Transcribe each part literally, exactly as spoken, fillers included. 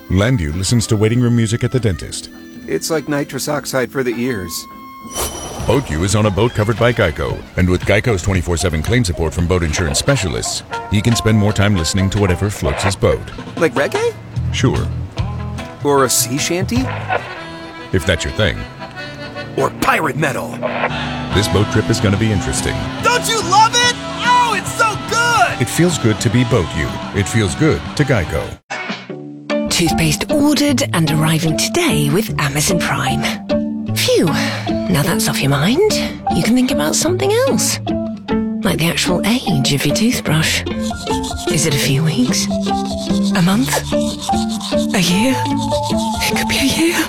Landview listens to waiting room music at the dentist. It's like nitrous oxide for the ears. BoatU is on a boat covered by Geico, and with Geico's twenty-four seven claim support from boat insurance specialists, he can spend more time listening to whatever floats his boat. Like reggae? Sure. Or a sea shanty? If that's your thing. Or pirate metal? This boat trip is going to be interesting. Don't you love it? Oh, it's so good! It feels good to be BoatU. It feels good to Geico. Toothpaste ordered and arriving today with Amazon Prime. Phew, now that's off your mind, you can think about something else. Like the actual age of your toothbrush. Is it a few weeks? A month? A year? It could be a year.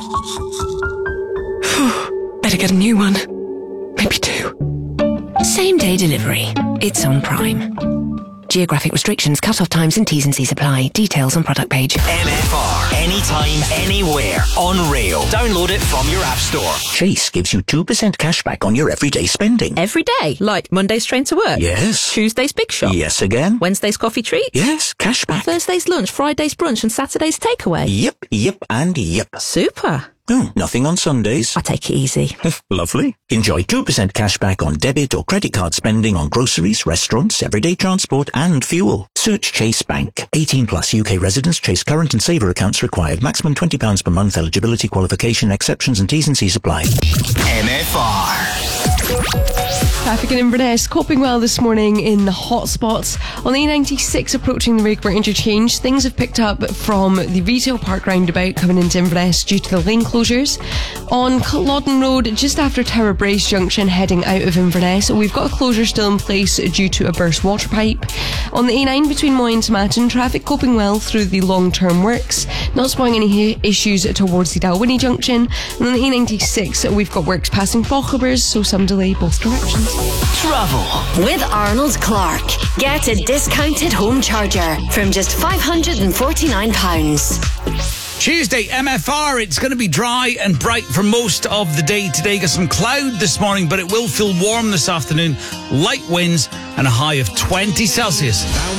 Better get a new one. Maybe two. Same day delivery. It's on Prime. Geographic restrictions, cut-off times and T's and C's apply. Details on product page. M F R. Anytime, anywhere. On rail. Download it from your app store. Chase gives you two percent cash back on your everyday spending. Every day? Like Monday's train to work? Yes. Tuesday's big shop? Yes again. Wednesday's coffee treat? Yes, cash back. Thursday's lunch, Friday's brunch and Saturday's takeaway? Yep, yep and yep. Super. Oh, nothing on Sundays. I take it easy. Lovely. Enjoy two percent cash back on debit or credit card spending on groceries, restaurants, everyday transport and fuel. Search Chase Bank. eighteen plus U K residents. Chase current and saver accounts required. Maximum twenty pounds per month. Eligibility, qualification, exceptions and T's and C's apply. M F R. Traffic in Inverness coping well this morning in the hot spots. On the A ninety-six approaching the Rakeburn interchange, things have picked up from the retail park roundabout coming into Inverness due to the lane closures. On Culloden Road, just after Tower Brace Junction heading out of Inverness, we've got a closure still in place due to a burst water pipe. On the A nine between Moy and Tomatin, traffic coping well through the long-term works, not spotting any issues towards the Dalwhinnie Junction. And on the A ninety-six, we've got works passing Fochabers, so some delay both directions. Travel with Arnold Clark. Get a discounted home charger from just five hundred forty-nine pounds. Tuesday, M F R, it's going to be dry and bright for most of the day today. Got some cloud this morning, but it will feel warm this afternoon. Light winds and a high of twenty Celsius.